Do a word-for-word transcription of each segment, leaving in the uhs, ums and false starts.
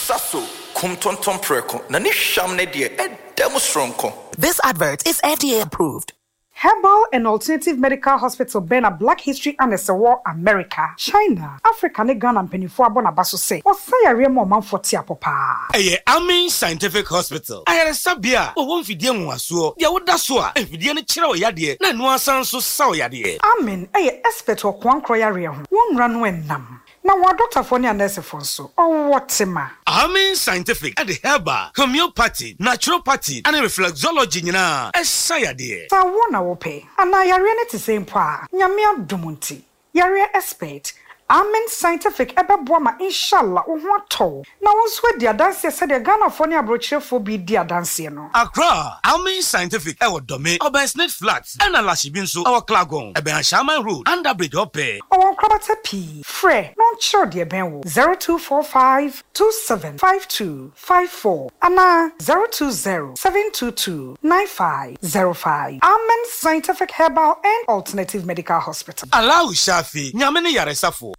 Sasso, cum tonton preco, nani sham ne die, e demostronko. This advert is F D A approved. Herbal and Alternative Medical Hospital Bena Black History and War America, China, Africa ne Ghana penifo abona baso say. Osaya remo manfoti apopa. Eye Amin Scientific Hospital. Ayare sabia, o won fidie mu aso. Dia woda so a, fidie ne kire o yade, na no asan so sa o yade. Amin, eye expert o kwankro yare ho. Won ranu enam. Na wa doctor for ne nurse for so. O wotema. Amin Scientific at the herbal, homeopathy, naturopathy, and reflexology nyina. Esa yade. Sa wona wo pe. Ana yare ne te same pa. Nyame adumunti. Yare expert. Amen Scientific ebeboa ma inshallah wo ho ato. Na wonso dia dance se de Ghana for ne abrochirefo bi dia dance no. Accra, Amin Scientific e wo dome, Obersnet Flats, and Alashibi nso e wo Klagon, e be Shaman Road, Underbridge Ope. O won krabata P. Fre, non chiro de ben wo zero two four five two seven five two five four ana zero two zero seven two two nine five zero five. Amen Scientific Herbal and Alternative Medical Hospital. Allahu Shafi, nyame ne yaresafo.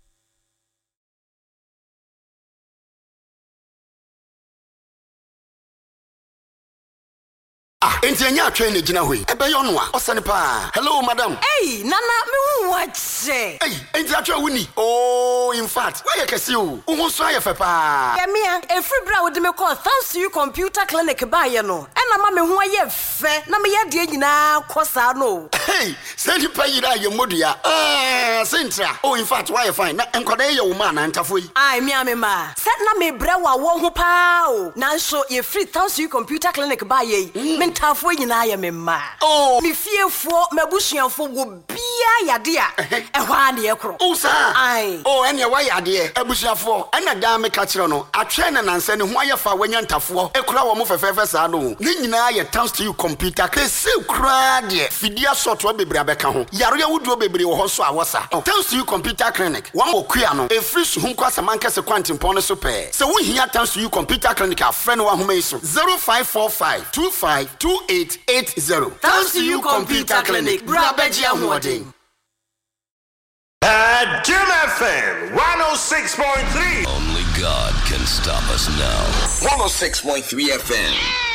Ah, enti anya atwe ne gina hoi. Ebe yo no a, osane pa. Hello madam. Hey, nana me hu wache. Hey, enti atwe wuni. Oh, in fact, why you kesi o? Wo so aye fe pa. Ya me a, e free bra wo de me call thanks to you computer clinic ba ye no. E na ma me hu aye fe, na me ye de nyina kosa no. Hey, send you pay ira ye modua. Ah, sentra. Oh, in fact, why you fine? Na enkwada ye wo ma na ntafo yi. Ai me a me ma. Set na me bra wa wo ho pa o. Na so ye free thanks to you computer clinic ba ye. Mm. Ntafo nyina ya me ma. Oh, me fiefo mabusuafo wo bia yade a ehwa na ye kro. Oh sir. Ai. Oh, ene wa yade abusuafo. Ena da me ka kire no. Atwe na nanse ne ho ayefa wanya ntafo. Ekura wo mo fefefe sa no. Ne nyina ye thanks to you computer. Kese kura de fidia software bebre abeka ho. Yaro ya wuduo bebre wo ho so awosa. Thanks to you computer clinic. Wa mo kua no. E free so hu kwasa mankese kwantimpon no so pe. Se wo hia thanks to you computer clinic a friend wa homa iso zero five four five two five two eight eight zero. Thanks to you computer clinic. Brabeji Amwoding. At Jim F M one oh six point three. Only God can stop us now. one oh six point three F M.